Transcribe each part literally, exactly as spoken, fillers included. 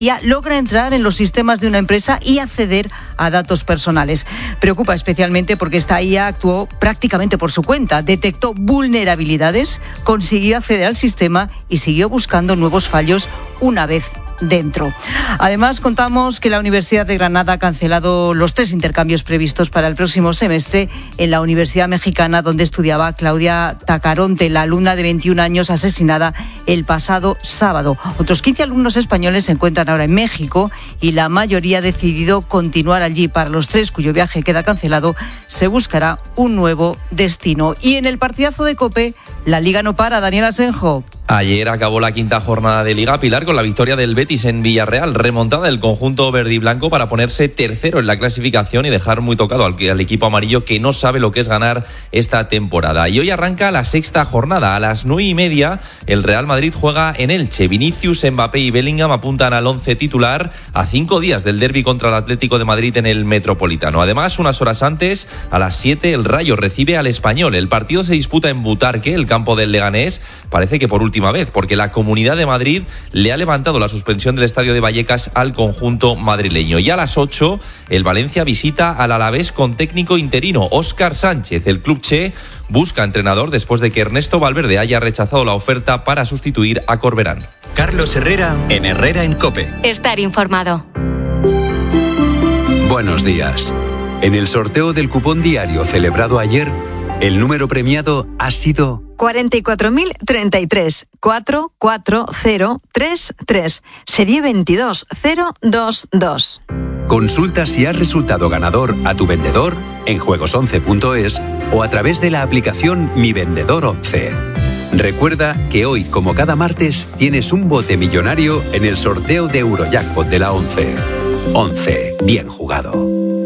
logra entrar en los sistemas de una empresa y acceder a datos personales. Preocupa especialmente porque esta I A actuó prácticamente por su cuenta, detectó vulnerabilidades, consiguió acceder al sistema y siguió buscando nuevos fallos una vez dentro. Además, contamos que la Universidad de Granada ha cancelado los tres intercambios previstos para el próximo semestre en la Universidad Mexicana, donde estudiaba Claudia Tacaronte, la alumna de veintiún años asesinada el pasado sábado. Otros quince alumnos españoles se encuentran ahora en México y la mayoría ha decidido continuar allí. Para los tres cuyo viaje queda cancelado, se buscará un nuevo destino. Y en el partidazo de COPE, la Liga no para. Daniel Asenjo. Ayer acabó la quinta jornada de Liga, Pilar, con la victoria del Betis en Villarreal, remontada del conjunto verde y blanco para ponerse tercero en la clasificación y dejar muy tocado al, al equipo amarillo, que no sabe lo que es ganar esta temporada. Y hoy arranca la sexta jornada. A las nueve y media el Real Madrid juega en Elche. Vinicius, Mbappé y Bellingham apuntan al once titular a cinco días del derbi contra el Atlético de Madrid en el Metropolitano. Además, unas horas antes, a las siete, el Rayo recibe al Español. El partido se disputa en Butarque, el campo del Leganés, parece que por última vez, porque la Comunidad de Madrid le ha levantado la suspensión del estadio de Vallecas al conjunto madrileño. Y a las ocho, el Valencia visita al Alavés con técnico interino Óscar Sánchez. El club Che busca entrenador después de que Ernesto Valverde haya rechazado la oferta para sustituir a Corberán. Carlos Herrera en Herrera en COPE. Estar informado. Buenos días. En el sorteo del cupón diario celebrado ayer, el número premiado ha sido cuarenta y cuatro mil treinta y tres, cuatro cuatro cero tres tres, serie veintidós cero dos dos. Consulta si has resultado ganador a tu vendedor en juegos once punto es o a través de la aplicación Mi Vendedor once. Recuerda que hoy, como cada martes, tienes un bote millonario en el sorteo de Eurojackpot de la once. once, bien jugado.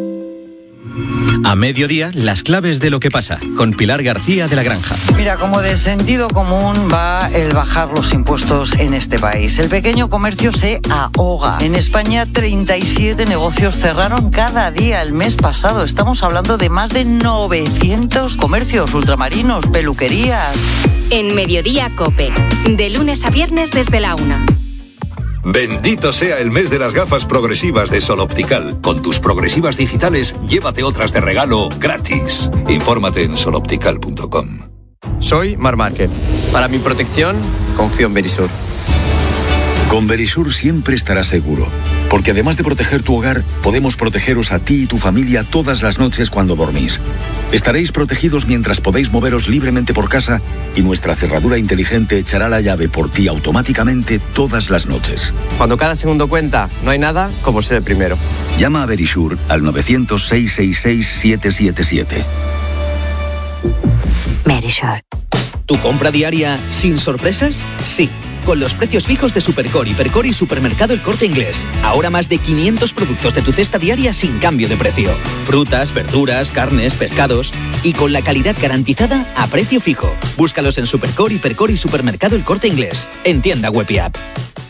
A mediodía, las claves de lo que pasa, con Pilar García de la Granja. Mira, como de sentido común va el bajar los impuestos en este país. El pequeño comercio se ahoga. En España, treinta y siete negocios cerraron cada día el mes pasado. Estamos hablando de más de novecientos comercios, ultramarinos, peluquerías. En Mediodía COPE, de lunes a viernes desde la una. Bendito sea el mes de las gafas progresivas de Sol Optical. Con tus progresivas digitales, llévate otras de regalo gratis. Infórmate en sol optical punto com. Soy Mar Márquez. Para mi protección, confío en Verisur. Con Verisur siempre estarás seguro, porque además de proteger tu hogar, podemos protegeros a ti y tu familia todas las noches cuando dormís. Estaréis protegidos mientras podéis moveros libremente por casa y nuestra cerradura inteligente echará la llave por ti automáticamente todas las noches. Cuando cada segundo cuenta, no hay nada como ser el primero. Llama a Verisur al novecientos, seiscientos sesenta y seis, siete siete siete. Verisur. ¿Tu compra diaria sin sorpresas? Sí. Con los precios fijos de Supercore, Hipercore y Supermercado El Corte Inglés. Ahora más de quinientos productos de tu cesta diaria sin cambio de precio. Frutas, verduras, carnes, pescados. Y con la calidad garantizada a precio fijo. Búscalos en Supercore, Hipercore y Supermercado El Corte Inglés. En tienda web y app.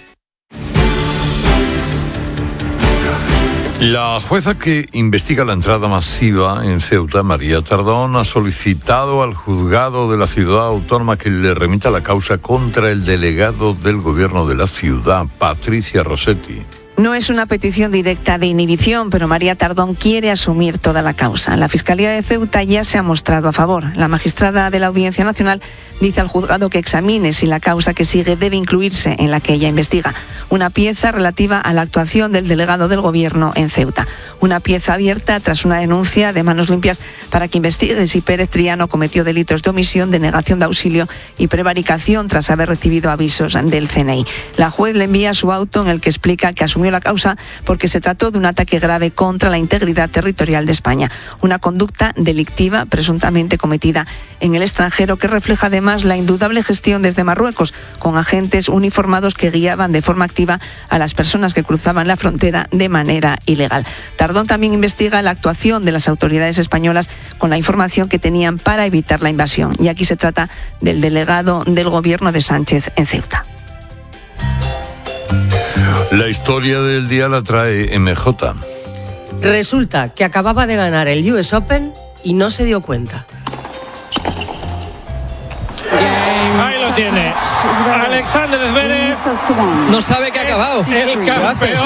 La jueza que investiga la entrada masiva en Ceuta, María Tardón, ha solicitado al juzgado de la ciudad autónoma que le remita la causa contra el delegado del gobierno de la ciudad, Patricia Rossetti. No es una petición directa de inhibición, pero María Tardón quiere asumir toda la causa. La Fiscalía de Ceuta ya se ha mostrado a favor. La magistrada de la Audiencia Nacional dice al juzgado que examine si la causa que sigue debe incluirse en la que ella investiga. Una pieza relativa a la actuación del delegado del Gobierno en Ceuta. Una pieza abierta tras una denuncia de Manos Limpias para que investigue si Pérez Triano cometió delitos de omisión, de negación de auxilio y prevaricación tras haber recibido avisos del C N I. La juez le envía su auto en el que explica que asumió la causa porque se trató de un ataque grave contra la integridad territorial de España. Una conducta delictiva presuntamente cometida en el extranjero que refleja además la indudable gestión desde Marruecos con agentes uniformados que guiaban de forma activa a las personas que cruzaban la frontera de manera ilegal. Tardón también investiga la actuación de las autoridades españolas con la información que tenían para evitar la invasión. Y aquí se trata del delegado del Gobierno de Sánchez en Ceuta. La historia del día la trae M J. Resulta que acababa de ganar el U S Open y no se dio cuenta. Ahí lo tiene. Alexander Zverev No sabe que ha acabado. el campeón.